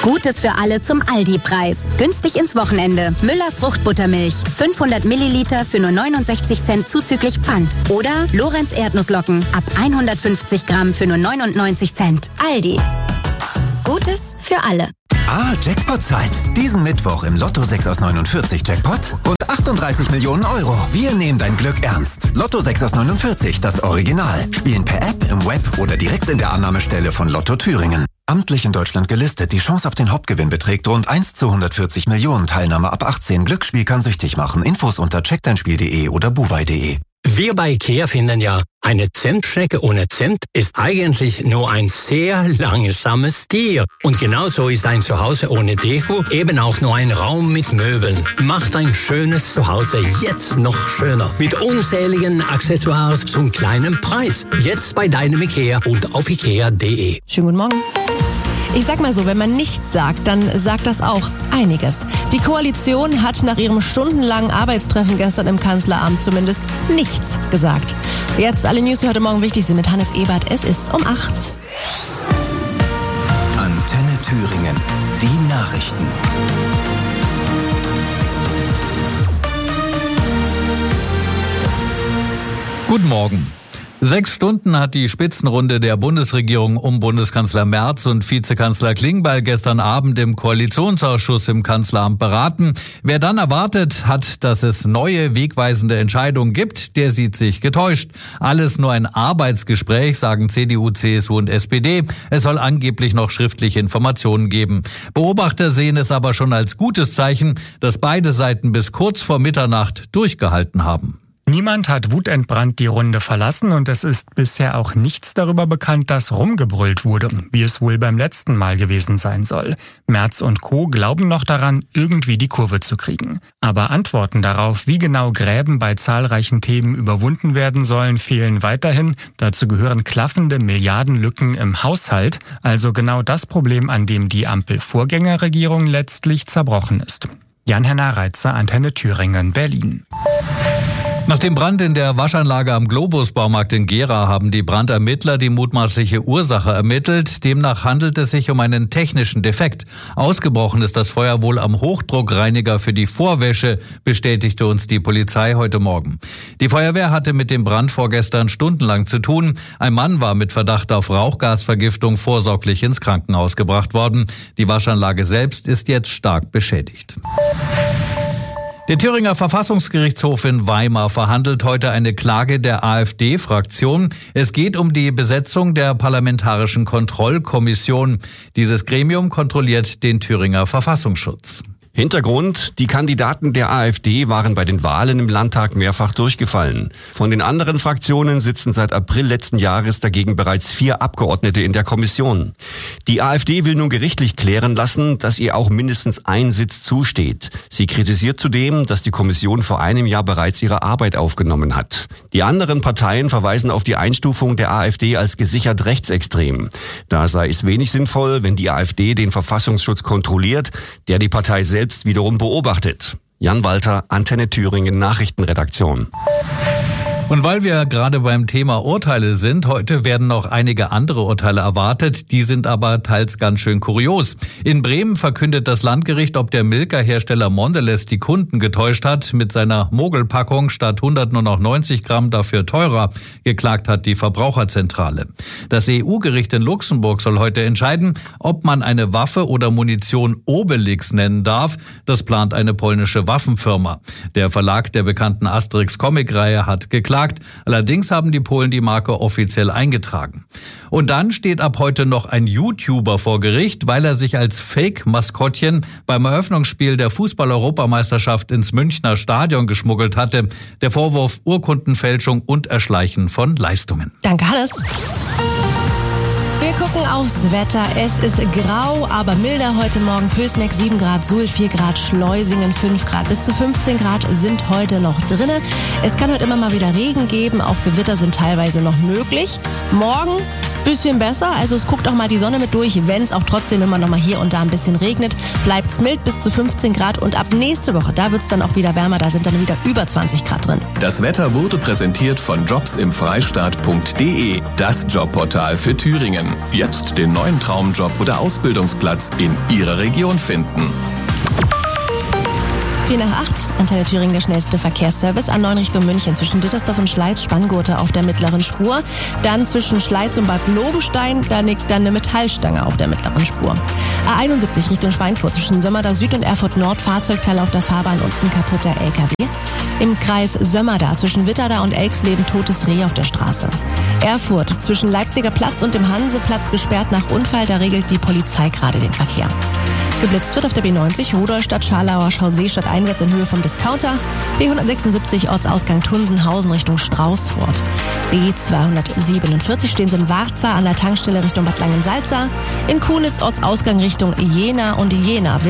Gutes für alle zum Aldi-Preis. Günstig ins Wochenende. Müller Fruchtbuttermilch. 500 Milliliter für nur 69 Cent zuzüglich Pfand. Oder Lorenz Erdnusslocken. Ab 150 Gramm für nur 99 Cent. Aldi. Gutes für alle. Jackpot-Zeit. Diesen Mittwoch im Lotto 6 aus 49 Jackpot und 38 Millionen Euro. Wir nehmen dein Glück ernst. Lotto 6 aus 49, das Original. Spielen per App, im Web oder direkt in der Annahmestelle von Lotto Thüringen. Amtlich in Deutschland gelistet. Die Chance auf den Hauptgewinn beträgt rund 1 zu 140 Millionen. Teilnahme ab 18. Glücksspiel kann süchtig machen. Infos unter checkdeinspiel.de oder buwei.de. Wir bei IKEA finden ja, eine Zentstrecke ohne Zent ist eigentlich nur ein sehr langsames Tier. Und genauso ist ein Zuhause ohne Deko eben auch nur ein Raum mit Möbeln. Macht ein schönes Zuhause jetzt noch schöner. Mit unzähligen Accessoires zum kleinen Preis. Jetzt bei deinem IKEA und auf ikea.de. Schönen guten Morgen. Ich sag mal so, wenn man nichts sagt, dann sagt das auch einiges. Die Koalition hat nach ihrem stundenlangen Arbeitstreffen gestern im Kanzleramt zumindest nichts gesagt. Jetzt alle News, die heute Morgen wichtig sind mit Hannes Ebert. Es ist um 8. Antenne Thüringen. Die Nachrichten. Guten Morgen. 6 Stunden hat die Spitzenrunde der Bundesregierung um Bundeskanzler Merz und Vizekanzler Klingbeil gestern Abend im Koalitionsausschuss im Kanzleramt beraten. Wer dann erwartet hat, dass es neue, wegweisende Entscheidungen gibt, der sieht sich getäuscht. Alles nur ein Arbeitsgespräch, sagen CDU, CSU und SPD. Es soll angeblich noch schriftliche Informationen geben. Beobachter sehen es aber schon als gutes Zeichen, dass beide Seiten bis kurz vor Mitternacht durchgehalten haben. Niemand hat wutentbrannt die Runde verlassen und es ist bisher auch nichts darüber bekannt, dass rumgebrüllt wurde, wie es wohl beim letzten Mal gewesen sein soll. Merz und Co. glauben noch daran, irgendwie die Kurve zu kriegen. Aber Antworten darauf, wie genau Gräben bei zahlreichen Themen überwunden werden sollen, fehlen weiterhin. Dazu gehören klaffende Milliardenlücken im Haushalt, also genau das Problem, an dem die Ampel-Vorgängerregierung letztlich zerbrochen ist. Jan-Henner Reitzer, Antenne Thüringen, Berlin. Nach dem Brand in der Waschanlage am Globus-Baumarkt in Gera haben die Brandermittler die mutmaßliche Ursache ermittelt. Demnach handelt es sich um einen technischen Defekt. Ausgebrochen ist das Feuer wohl am Hochdruckreiniger für die Vorwäsche, bestätigte uns die Polizei heute Morgen. Die Feuerwehr hatte mit dem Brand vorgestern stundenlang zu tun. Ein Mann war mit Verdacht auf Rauchgasvergiftung vorsorglich ins Krankenhaus gebracht worden. Die Waschanlage selbst ist jetzt stark beschädigt. Der Thüringer Verfassungsgerichtshof in Weimar verhandelt heute eine Klage der AfD-Fraktion. Es geht um die Besetzung der Parlamentarischen Kontrollkommission. Dieses Gremium kontrolliert den Thüringer Verfassungsschutz. Hintergrund: Die Kandidaten der AfD waren bei den Wahlen im Landtag mehrfach durchgefallen. Von den anderen Fraktionen sitzen seit April letzten Jahres dagegen bereits 4 Abgeordnete in der Kommission. Die AfD will nun gerichtlich klären lassen, dass ihr auch mindestens ein Sitz zusteht. Sie kritisiert zudem, dass die Kommission vor einem Jahr bereits ihre Arbeit aufgenommen hat. Die anderen Parteien verweisen auf die Einstufung der AfD als gesichert rechtsextrem. Da sei es wenig sinnvoll, wenn die AfD den Verfassungsschutz kontrolliert, der die Partei selbst wiederum beobachtet. Jan Walter, Antenne Thüringen Nachrichtenredaktion. Und weil wir gerade beim Thema Urteile sind, heute werden noch einige andere Urteile erwartet. Die sind aber teils ganz schön kurios. In Bremen verkündet das Landgericht, ob der Milka-Hersteller Mondelez die Kunden getäuscht hat. Mit seiner Mogelpackung statt 100 nur noch 90 Gramm, dafür teurer. Geklagt hat die Verbraucherzentrale. Das EU-Gericht in Luxemburg soll heute entscheiden, ob man eine Waffe oder Munition Obelix nennen darf. Das plant eine polnische Waffenfirma. Der Verlag der bekannten Asterix-Comic-Reihe hat geklagt. Allerdings haben die Polen die Marke offiziell eingetragen. Und dann steht ab heute noch ein YouTuber vor Gericht, weil er sich als Fake-Maskottchen beim Eröffnungsspiel der Fußball-Europameisterschaft ins Münchner Stadion geschmuggelt hatte. Der Vorwurf: Urkundenfälschung und Erschleichen von Leistungen. Danke, Hannes. Wir gucken aufs Wetter. Es ist grau, aber milder heute Morgen. Pößneck 7 Grad, Suhl 4 Grad, Schleusingen 5 Grad. Bis zu 15 Grad sind heute noch drinne. Es kann heute immer mal wieder Regen geben. Auch Gewitter sind teilweise noch möglich. Morgen Bisschen besser, also es guckt auch mal die Sonne mit durch, wenn es auch trotzdem immer noch mal hier und da ein bisschen regnet. Bleibt es mild bis zu 15 Grad und ab nächste Woche, da wird es dann auch wieder wärmer, da sind dann wieder über 20 Grad drin. Das Wetter wurde präsentiert von jobsimfreistaat.de, das Jobportal für Thüringen. Jetzt den neuen Traumjob oder Ausbildungsplatz in Ihrer Region finden. 7:04, Antenne Thüringen, der schnellste Verkehrsservice. A9 Richtung München zwischen Dittersdorf und Schleiz, Spanngurte auf der mittleren Spur. Dann zwischen Schleiz und Bad Lobenstein, da liegt dann eine Metallstange auf der mittleren Spur. A71 Richtung Schweinfurt zwischen Sömmerda Süd und Erfurt Nord, Fahrzeugteil auf der Fahrbahn und ein kaputter LKW. Im Kreis Sömmerda zwischen Witterda und Elxleben totes Reh auf der Straße. Erfurt zwischen Leipziger Platz und dem Hanseplatz gesperrt nach Unfall, da regelt die Polizei gerade den Verkehr. Geblitzt wird auf der B90 Rudolstadt, Scharlauer, Schauseestadt einwärts in Höhe vom Discounter. B176 Ortsausgang Tunsenhausen Richtung Straußfurt. B247 stehen sie in Warza an der Tankstelle Richtung Bad Langensalza. In Kunitz Ortsausgang Richtung Jena und Jena.